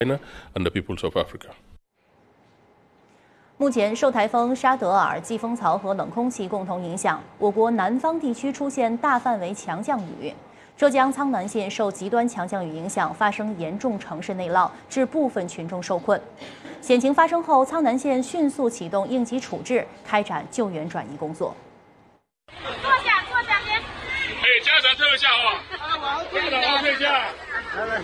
China and the peoples of Africa. 目前，受台风沙德尔、季风槽和冷空气共同影响，我国南方地区出现大范围强降雨。浙江苍南县受极端强降雨影响，发生严重城市内涝，致部分群众受困。险情发生后，苍南县迅速启动应急处置，开展救援转移工作。 坐下边。 家长退下啊！家长退下。来。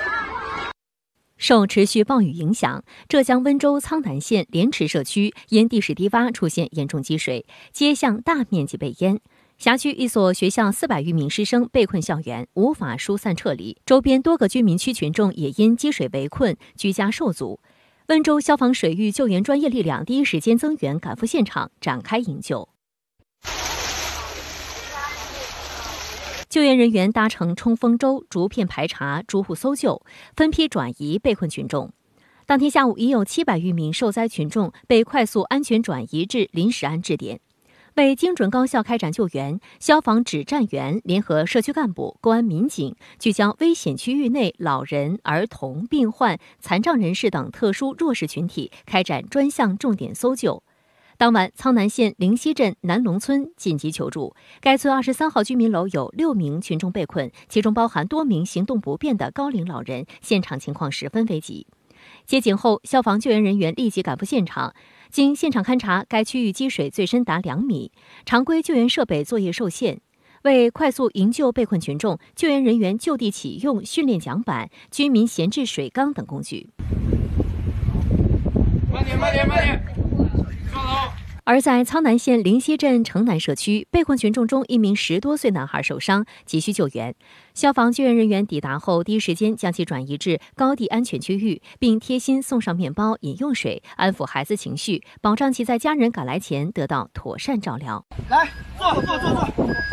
受持续暴雨影响，浙江温州苍南县莲池社区因地势低洼出现严重积水，街巷大面积被淹。辖区一所学校400余名师生被困校园，无法疏散撤离，周边多个居民区群众也因积水围困，居家受阻。温州消防水域救援专业力量第一时间增援赶赴现场，展开营救。救援人员搭乘冲锋舟逐片排查、逐户搜救，分批转移被困群众。当天下午，已有700余名受灾群众被快速安全转移至临时安置点。为精准高效开展救援，消防指战员联合社区干部、公安民警，聚焦危险区域内老人、儿童、病患、残障人士等特殊弱势群体，开展专项重点搜救。当晚，苍南县灵溪镇南龙村紧急求助，该村23号居民楼有6名群众被困，其中包含多名行动不便的高龄老人，现场情况十分危急。接警后，消防救援人员立即赶赴现场。经现场勘查，该区域积水最深达2米，常规救援设备作业受限。为快速营救被困群众，救援人员就地启用训练桨板、居民闲置水缸等工具。 慢点！ 而在苍南县灵溪镇城南社区，被困群众中一名10多岁男孩受伤，急需救援。消防救援人员抵达后，第一时间将其转移至高地安全区域，并贴心送上面包、饮用水，安抚孩子情绪，保障其在家人赶来前得到妥善照料。 来，坐。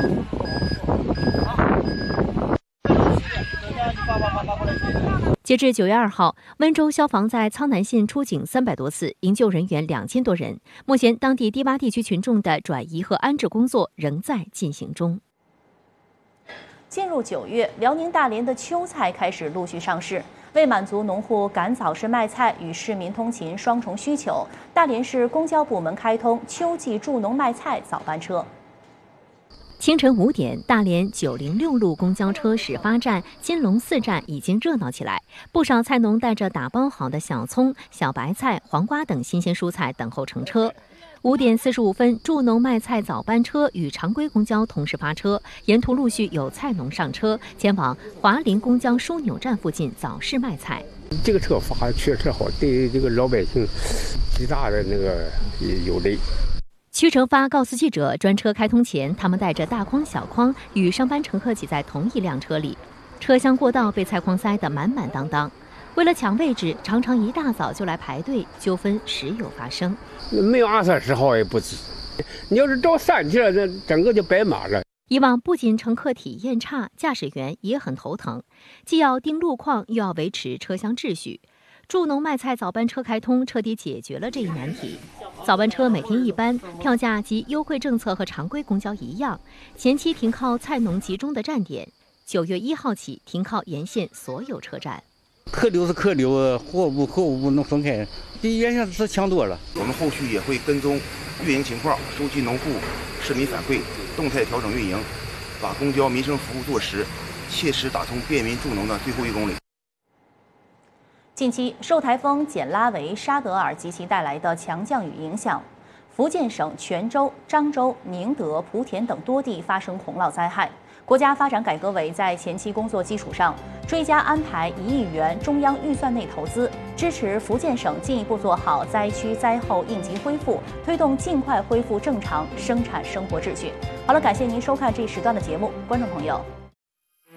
截至9月2号，温州消防在苍南县出警300多次，营救人员2000多人。目前，当地低洼地区群众的转移和安置工作仍在进行中。 进入9月，辽宁大连的秋菜开始陆续上市。为满足农户赶早市卖菜与市民通勤双重需求，大连市公交部门开通秋季助农卖菜早班车。 清晨5点，大连906路公交车始发站金龙4站已经热闹起来，不少菜农带着打包好的小葱、小白菜、黄瓜等新鲜蔬菜等候乘车。5点45分，助农卖菜早班车与常规公交同时发车，沿途陆续有菜农上车，前往华林公交枢纽站附近早市卖菜。 这个车发确实好，对这个老百姓极大的那个有利。 屈成发告诉记者，专车开通前，他们带着大筐小筐与上班乘客挤在同一辆车里，车厢过道被菜筐塞得满满当当。为了抢位置，常常一大早就来排队，纠纷时有发生。 没有20-30号也不止，你要是找3天，这整个就白马了。 以往不仅乘客体验差，驾驶员也很头疼，既要盯路况，又要维持车厢秩序。助农卖菜早班车开通，彻底解决了这一难题。早班车每天1班，票价及优惠政策和常规公交一样，前期停靠菜农集中的站点，9月1号起停靠沿线所有车站。 客流是客流，货物不能分开，比原先是强多了。 我们后续也会跟踪运营情况，收集农户、市民反馈，动态调整运营，把公交民生服务做实，切实打通便民助农的最后1公里。 近期受台风简拉维、沙德尔及其带来的强降雨影响，福建省泉州、漳州、宁德、莆田等多地发生洪涝灾害。国家发展改革委在前期工作基础上，追加安排1亿元中央预算内投资，支持福建省进一步做好灾区灾后应急恢复，推动尽快恢复正常生产生活秩序。好了，感谢您收看这一时段的节目，观众朋友。